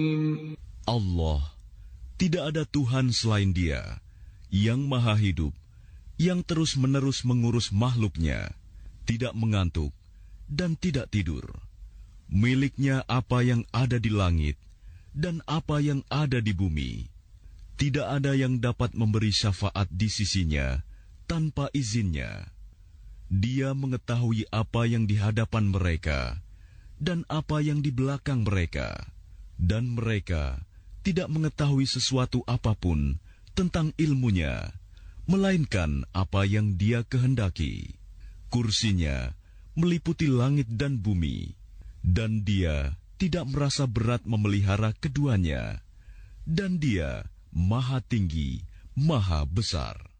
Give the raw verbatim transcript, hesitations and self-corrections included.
Allah, tidak ada Tuhan selain Dia, yang maha hidup, yang terus-menerus mengurus makhluknya, tidak mengantuk, dan tidak tidur. Miliknya apa yang ada di langit, dan apa yang ada di bumi. Tidak ada yang dapat memberi syafaat di sisinya, tanpa izinnya. Dia mengetahui apa yang di hadapan mereka, dan apa yang di belakang mereka. Dan mereka tidak mengetahui sesuatu apapun tentang ilmunya, melainkan apa yang Dia kehendaki. Kursinya meliputi langit dan bumi, dan Dia tidak merasa berat memelihara keduanya. Dan Dia Maha Tinggi, Maha Besar.